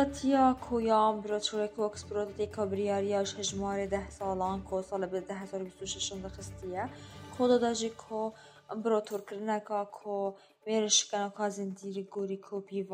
تیا کویام براتوره کو اکسپرات دیکا بریاریاش هجمار 10 سالان کو سال به 2026 دخستیه کودا داجی کو براتور کرنکا کو ویرشکن کا زندیری گوری کو